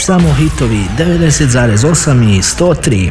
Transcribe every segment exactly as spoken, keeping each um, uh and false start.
Samo hitovi devedeset zarez osam i sto tri.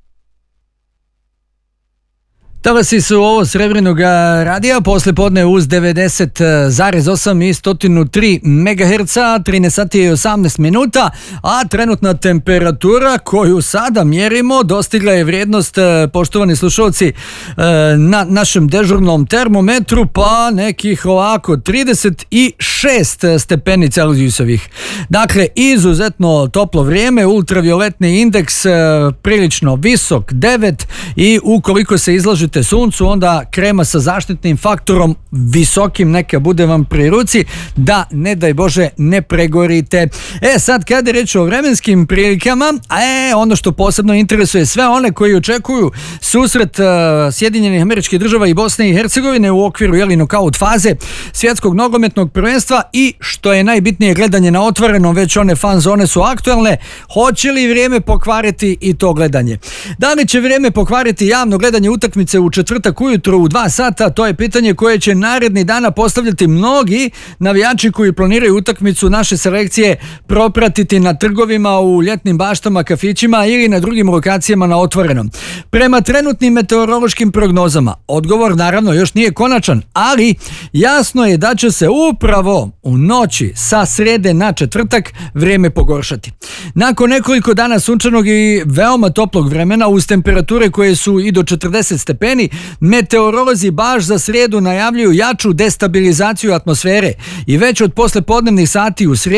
Talasi su ovo Srebrnog radija, posle podne uz devedeset zarez osam i sto tri megaherca, trinaest sati i osamnaest minuta, a trenutna temperatura koju sada mjerimo dostigla je vrijednost, poštovani slušalci, na našem dežurnom termometru, pa nekih ovako trideset šest stepeni Celzijusovih. Dakle, izuzetno toplo vrijeme, ultravioletni indeks prilično visok, devet, i ukoliko se izlažete suncu, onda krema sa zaštitnim faktorom visokim neka bude vam pri ruci, da ne daj Bože ne pregorite. E sad, kada je reč o vremenskim prilikama, e, ono što posebno interesuje sve one koji očekuju susret uh, Sjedinjenih Američkih Država i Bosne i Hercegovine u okviru jeli nokaut faze svjetskog nogometnog prvenstva i što je najbitnije gledanje na otvorenom, već one fan zone su aktualne. Hoće li vrijeme pokvariti i to gledanje? Da li će vrijeme pokvariti javno gledanje utakmice u četvrtak ujutro u dva sata? To je pitanje koje će naredni dana postavljati mnogi navijači koji planiraju utakmicu naše selekcije propratiti na trgovima, u ljetnim baštama, kafićima ili na drugim lokacijama na otvorenom. Prema trenutnim meteorološkim prognozama, odgovor naravno još nije konačan, ali jasno je da će se upravo u noći sa srede na četvrtak vrijeme pogoršati. Nakon nekoliko dana sunčanog i veoma toplog vremena uz temperature koje su i do četrdeset stepeni, meteorolozi baš za srijedu najavljuju jaču destabilizaciju atmosfere i već od poslepodnevnih sati u srijedu